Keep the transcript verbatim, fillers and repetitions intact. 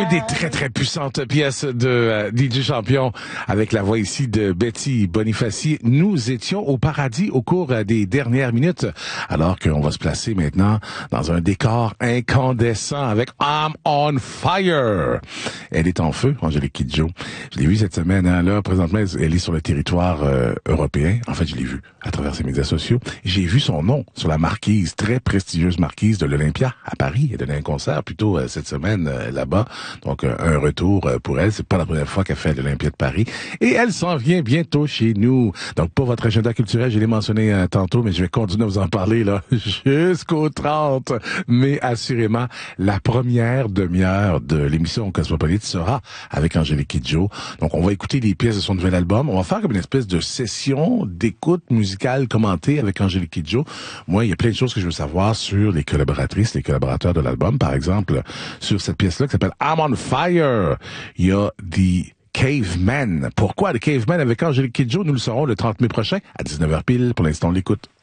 des très très puissantes pièces de euh, D J Champion avec la voix ici de Betty Bonifaci. Nous étions au paradis au cours euh, des dernières minutes, alors qu'on va se placer maintenant dans un décor incandescent avec I'm on Fire. Elle est en feu, Angélique Kidjo. Je l'ai vue cette semaine, hein, là, présentement, elle est sur le territoire euh, européen. En fait, je l'ai vue à travers ses médias sociaux. J'ai vu son nom sur la marquise, très prestigieuse marquise de l'Olympia à Paris. Elle donnait un concert plutôt euh, cette semaine euh, là-bas. Donc, euh, un retour euh, pour elle. C'est pas la première fois qu'elle fait l'Olympia de Paris. Et elle s'en vient bientôt chez nous. Donc, pour votre agenda culturel, je l'ai mentionné euh, tantôt, mais je vais continuer à vous en parler là jusqu'au trente. Mais assurément, la première demi-heure de l'émission Cosmopolite sera avec Angélique Kidjo. Donc, on va écouter les pièces de son nouvel album. On va faire comme une espèce de session d'écoute musicale commentée avec Angélique Kidjo. Moi, il y a plein de choses que je veux savoir sur les collaboratrices, les collaborateurs de l'album. Par exemple, sur cette pièce-là qui s'appelle I'm on Fire, il y a The Caveman. Pourquoi The Caveman avec Angélique Kidjo? Nous le saurons le trente mai prochain à dix-neuf heures pile. Pour l'instant, on l'écoute.